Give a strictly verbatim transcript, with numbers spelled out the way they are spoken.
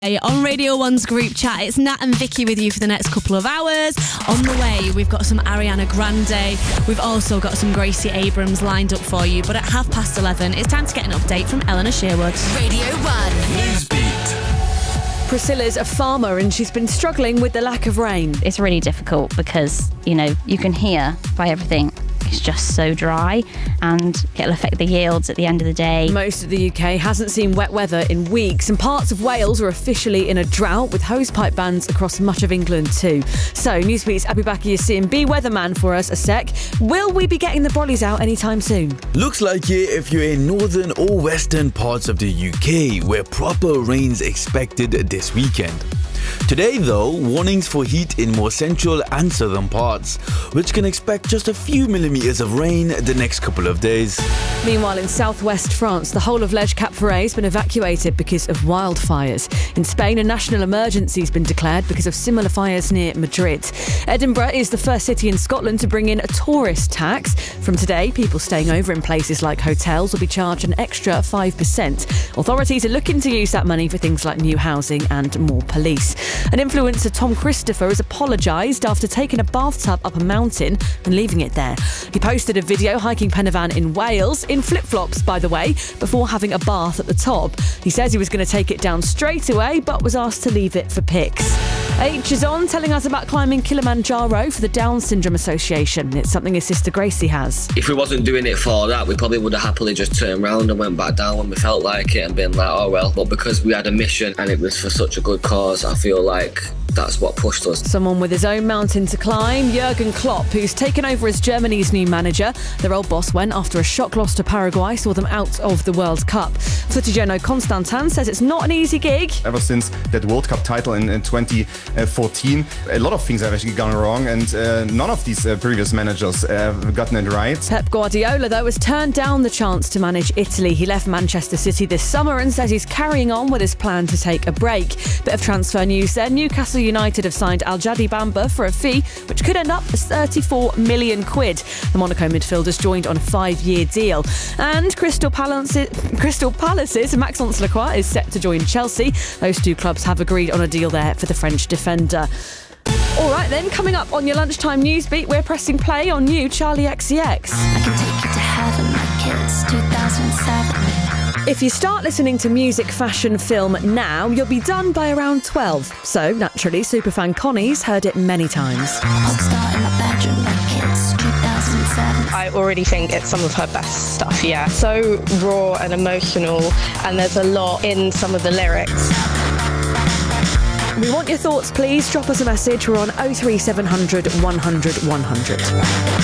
On Radio one's group chat, it's Nat and Vicky with you for the next couple of hours. On the way, we've got some Ariana Grande. We've also got some Gracie Abrams lined up for you. But at half past eleven, it's time to get an update from Eleanor Sherwood. Radio one. Newsbeat. Priscilla's a farmer and she's been struggling with the lack of rain. It's really difficult because, you know, you can hear by everything. It's just so dry and it'll affect the yields at the end of the day. Most of the U K hasn't seen wet weather in weeks and parts of Wales are officially in a drought with hosepipe bans across much of England too. So Newsbeat's Abubakar Yassin, be weatherman for us a sec. Will we be getting the brollies out anytime soon? Looks like it if you're in northern or western parts of the U K where proper rain's expected this weekend. Today though, warnings for heat in more central and southern parts, which can expect just a few millimetres of rain the next couple of days. Meanwhile, in southwest France, the whole of Lège Cap Ferret has been evacuated because of wildfires. In Spain, a national emergency has been declared because of similar fires near Madrid. Edinburgh is the first city in Scotland to bring in a tourist tax. From today, people staying over in places like hotels will be charged an extra five percent. Authorities are looking to use that money for things like new housing and more police. An influencer, Tom Christopher, has apologised after taking a bathtub up a mountain and leaving it there. He posted a video hiking Pen y Fan in Wales, in flip-flops by the way, before having a bath at the top. He says he was going to take it down straight away, but was asked to leave it for pics. H is on, telling us about climbing Kilimanjaro for the Down Syndrome Association. It's something his sister Gracie has. If we wasn't doing it for that, we probably would have happily just turned around and went back down when we felt like it and been like, oh well. But because we had a mission and it was for such a good cause, I feel like that's what pushed us. Someone with his own mountain to climb, Jurgen Klopp, who's taken over as Germany's new manager. Their old boss went after a shock loss to Paraguay saw them out of the World Cup. Footy journo Constantin says it's not an easy gig. Ever since that World Cup title in, in twenty fourteen, a lot of things have actually gone wrong and uh, none of these uh, previous managers have gotten it right. Pep Guardiola, though, has turned down the chance to manage Italy. He left Manchester City this summer and says he's carrying on with his plan to take a break. Bit of transfer news there. Newcastle United have signed Al-Jadi Bamba for a fee which could end up as thirty-four million quid. The Monaco midfielder's joined on a five-year deal. And Crystal Palace, Crystal Palace's Maxence Lacroix is set to join Chelsea. Those two clubs have agreed on a deal there for the French defender. All right then, coming up on your lunchtime newsbeat, we're pressing play on new Charlie X C X. I can take you to heaven like it's two thousand seven. If you start listening to music, fashion, film now, you'll be done by around twelve. So, naturally, superfan Connie's heard it many times. Popstar in my bedroom like it's two thousand seven. I already think it's some of her best stuff, yeah. So raw and emotional, and there's a lot in some of the lyrics. We want your thoughts, please. Drop us a message. We're on oh three seven hundred, one hundred, one hundred.